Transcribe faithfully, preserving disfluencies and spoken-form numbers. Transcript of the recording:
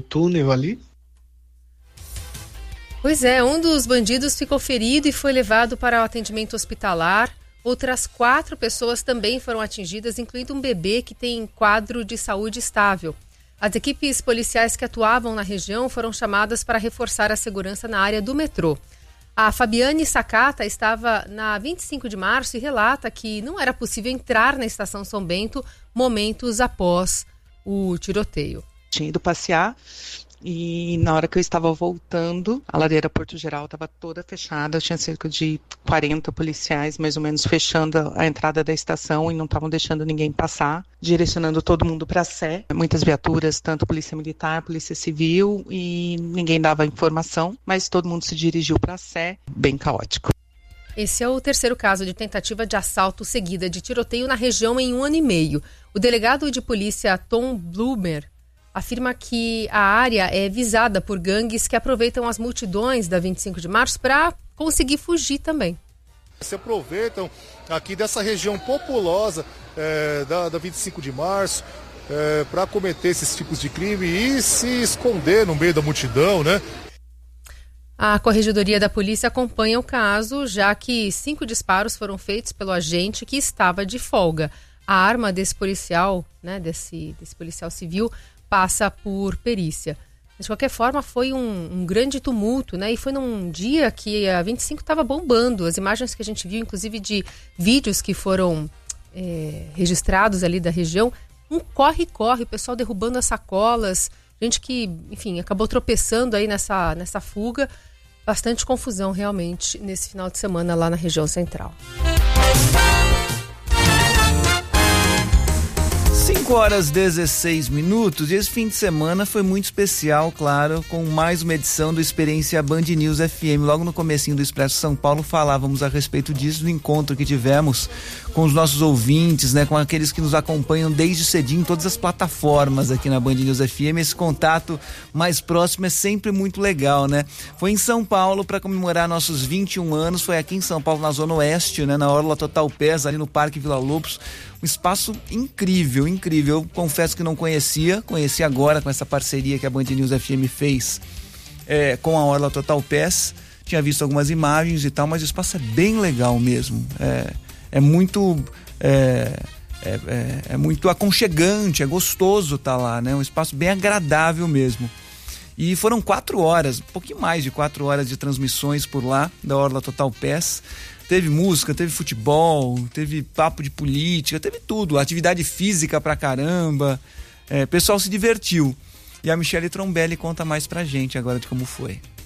túnel ali. Pois é, um dos bandidos ficou ferido e foi levado para o atendimento hospitalar. Outras quatro pessoas também foram atingidas, incluindo um bebê que tem quadro de saúde estável. As equipes policiais que atuavam na região foram chamadas para reforçar a segurança na área do metrô. A Fabiane Sakata estava na vinte e cinco de março e relata que não era possível entrar na estação São Bento momentos após o tiroteio. Tinha ido passear e na hora que eu estava voltando, a ladeira Porto Geral estava toda fechada. Tinha cerca de quarenta policiais mais ou menos fechando a entrada da estação e não estavam deixando ninguém passar, direcionando todo mundo para a Sé. Muitas viaturas, tanto polícia militar, polícia civil, e ninguém dava informação, mas todo mundo se dirigiu para a Sé, bem caótico. Esse é o terceiro caso de tentativa de assalto seguida de tiroteio na região em um ano e meio. O delegado de polícia Tom Blumer afirma que a área é visada por gangues que aproveitam as multidões da vinte e cinco de março para conseguir fugir também. Se aproveitam aqui dessa região populosa é, da, da vinte e cinco de março é, para cometer esses tipos de crime e se esconder no meio da multidão, né? A Corregedoria da Polícia acompanha o caso, já que cinco disparos foram feitos pelo agente que estava de folga. A arma desse policial, né, desse, desse policial civil, passa por perícia. De qualquer forma, foi um, um grande tumulto, né? E foi num dia que a vinte e cinco estava bombando. As imagens que a gente viu, inclusive de vídeos que foram é, registrados ali da região, um corre-corre, o pessoal derrubando as sacolas, gente que, enfim, acabou tropeçando aí nessa, nessa fuga. Bastante confusão, realmente, nesse final de semana lá na região central. cinco horas e dezesseis minutos, e esse fim de semana foi muito especial, claro, com mais uma edição do Experiência Band News F M. Logo no comecinho do Expresso São Paulo falávamos a respeito disso, do encontro que tivemos com os nossos ouvintes, né, com aqueles que nos acompanham desde cedinho em todas as plataformas aqui na Band News F M. Esse contato mais próximo é sempre muito legal, né? Foi em São Paulo para comemorar nossos vinte e um anos, foi aqui em São Paulo, na Zona Oeste, né, na Orla Total Pés, ali no Parque Vila Lobos. Um espaço incrível, incrível. Eu confesso que não conhecia, conheci agora com essa parceria que a Band News F M fez é, com a Orla Total Pés. Tinha visto algumas imagens e tal, mas o espaço é bem legal mesmo. É, é muito é, é, é, é muito aconchegante, é gostoso estar lá, né? Um espaço bem agradável mesmo. E foram quatro horas, um pouquinho mais de quatro horas de transmissões por lá, da Orla Total Pés. Teve música, teve futebol, teve papo de política, teve tudo, atividade física pra caramba. É, o pessoal se divertiu. E a Michele Trombelli conta mais pra gente agora de como foi.